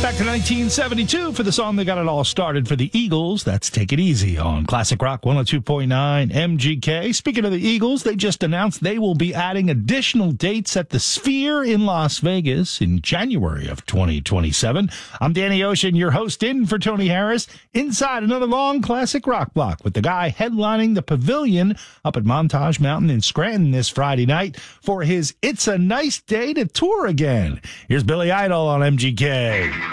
Back to 1972 for the song that got it all started for the Eagles. That's Take It Easy on Classic Rock 102.9 MGK. Speaking of the Eagles, they just announced they will be adding additional dates at the Sphere in Las Vegas in January of 2027. I'm Danny Ocean, your host in for Tony Harris, inside another long classic rock block with the guy headlining the Pavilion up at Montage Mountain in Scranton this Friday night for his It's a Nice Day to Tour Again. Here's Billy Idol on MGK.